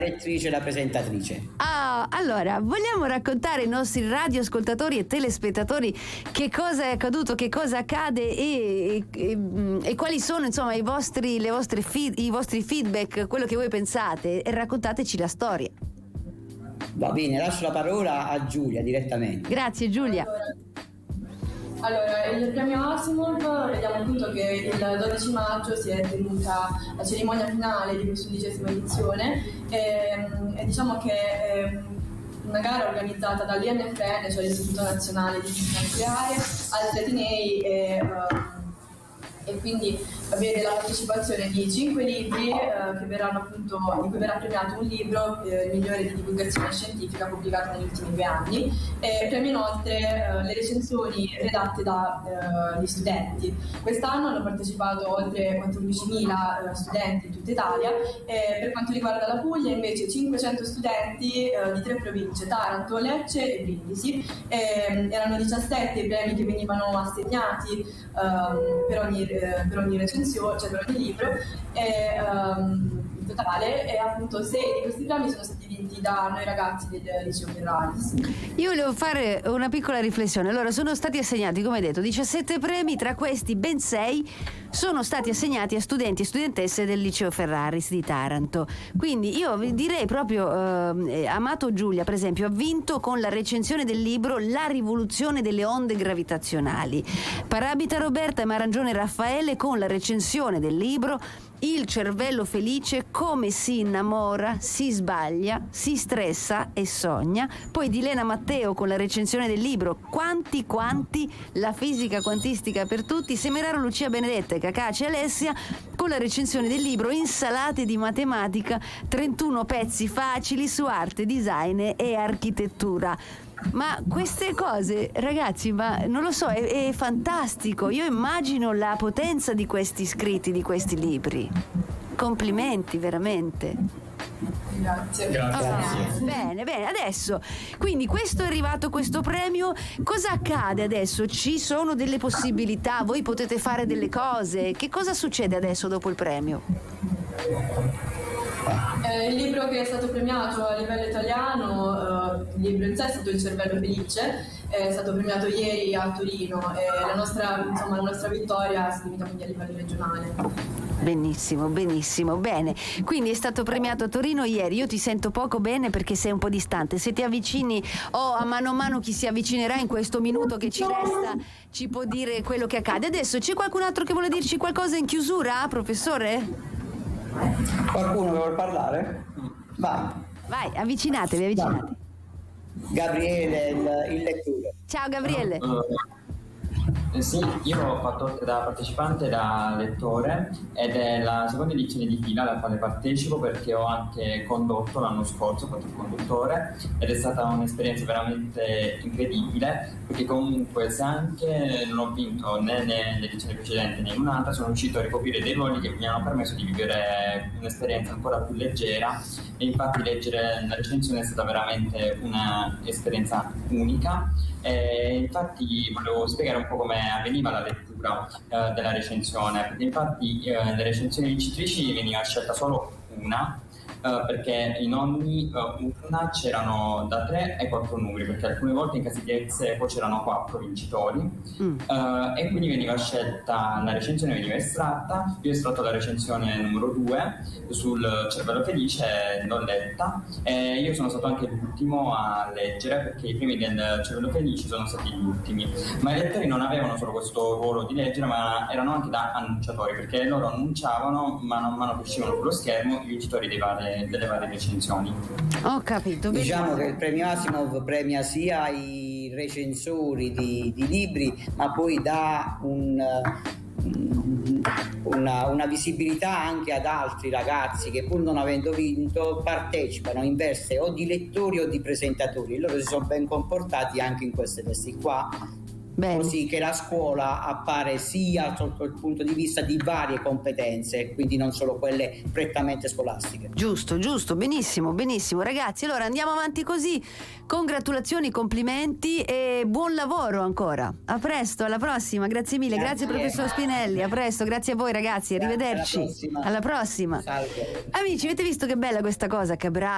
lettrice e la presentatrice. Allora, vogliamo raccontare ai nostri radioascoltatori e telespettatori che cosa è accaduto, che cosa accade e quali sono, insomma, i vostri feedback, quello che voi pensate, e raccontateci la storia. Va bene, lascio la parola a Giulia direttamente. Grazie Giulia. Allora, il premio Asimov, vediamo appunto che il 12 maggio si è tenuta la cerimonia finale di questa 11ª edizione e diciamo che è una gara organizzata dall'INFN, cioè l'Istituto Nazionale di Fisica Nucleare, altri atenei e quindi avere la partecipazione di 5 libri che verranno appunto, di cui verrà premiato un libro, il migliore di divulgazione scientifica, pubblicato negli ultimi 2 anni, e premio inoltre le recensioni redatte dagli studenti. Quest'anno hanno partecipato oltre 14.000 studenti in tutta Italia, per quanto riguarda la Puglia invece 500 studenti di 3 province, Taranto, Lecce e Brindisi. Erano 17 i premi che venivano assegnati per ogni recensione, cioè per ogni libro, in totale, e appunto 6 di questi premi sono stati vinti da noi ragazzi del liceo Ferraris. Io volevo fare una piccola riflessione. Allora, sono stati assegnati, come detto, 17 premi, tra questi ben 6 sono stati assegnati a studenti e studentesse del liceo Ferraris di Taranto. Quindi io vi direi proprio, Amato Giulia per esempio ha vinto con la recensione del libro La rivoluzione delle onde gravitazionali, Parabita Roberta e Marangione Raffaele con la recensione del libro Il cervello felice, come si innamora, si sbaglia, si stressa e sogna. Poi di Lena Matteo con la recensione del libro Quanti, la fisica quantistica per tutti, Semeraro Lucia Benedetta e Cacace Alessia con la recensione del libro Insalate di matematica, 31 pezzi facili su arte, design e architettura. Ma queste cose, ragazzi, ma non lo so, è fantastico. Io immagino la potenza di questi scritti, di questi libri. Complimenti, veramente. Grazie. Bene, adesso, quindi questo è arrivato, questo premio. Cosa accade adesso? Ci sono delle possibilità? Voi potete fare delle cose? Che cosa succede adesso dopo il premio? Il libro che è stato premiato a livello italiano, il libro in sé è stato Il cervello felice, è stato premiato ieri a Torino e la nostra vittoria si limita quindi a livello regionale. Benissimo, bene. Quindi è stato premiato a Torino ieri. Io ti sento poco bene perché sei un po' distante. Se ti avvicini a mano chi si avvicinerà in questo minuto che ci resta ci può dire quello che accade. Adesso c'è qualcun altro che vuole dirci qualcosa in chiusura, professore? Qualcuno che vuole parlare? Vai, avvicinatevi. Gabriele, il lettore. Ciao Gabriele. Sì, io ho fatto da partecipante, da lettore, ed è la seconda edizione di fila alla quale partecipo perché ho anche condotto l'anno scorso, ho fatto il conduttore, ed è stata un'esperienza veramente incredibile perché comunque se anche non ho vinto né nell'edizione precedente né in un'altra, sono riuscito a ricoprire dei ruoli che mi hanno permesso di vivere un'esperienza ancora più leggera, e infatti leggere la recensione è stata veramente un'esperienza unica. Infatti volevo spiegare un po' come avveniva la lettura della recensione, perché infatti le recensioni vincitrici veniva scelta solo una, perché in ogni urna c'erano da 3 ai 4 numeri, perché alcune volte in casi di ex aequo c'erano 4 vincitori, e quindi veniva scelta, la recensione veniva estratta. Io ho estratto la recensione numero 2 sul cervello felice, l'ho letta, e io sono stato anche l'ultimo a leggere perché i primi del cervello felice sono stati gli ultimi, ma i lettori non avevano solo questo ruolo di leggere, ma erano anche da annunciatori, perché loro annunciavano man mano che uscivano sullo schermo i vincitori delle varie recensioni. Ho capito. Diciamo che il premio Asimov premia sia i recensori di libri, ma poi dà una visibilità anche ad altri ragazzi che, pur non avendo vinto, partecipano in veste o di lettori o di presentatori. Loro si sono ben comportati anche in queste vesti qua. Bene. Così che la scuola appare sia sotto il punto di vista di varie competenze, quindi non solo quelle prettamente scolastiche. Giusto, benissimo ragazzi, allora andiamo avanti così. Congratulazioni, complimenti e buon lavoro ancora. A presto, alla prossima, grazie mille. Grazie professor Spinelli, a presto, grazie a voi ragazzi, arrivederci, alla prossima. Salve. Amici, avete visto che bella questa cosa, che bravo.